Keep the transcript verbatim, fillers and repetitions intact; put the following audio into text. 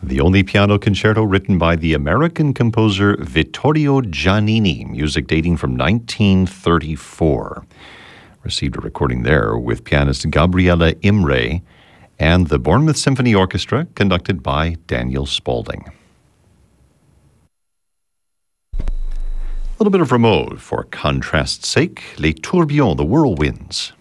the only piano concerto written by the American composer Vittorio Giannini, music dating from nineteen thirty-four. Received a recording there with pianist Gabriele Imre and the Bournemouth Symphony Orchestra, conducted by Daniel Spaulding. A little bit of Rameau for contrast's sake, Les Tourbillons, the Whirlwinds.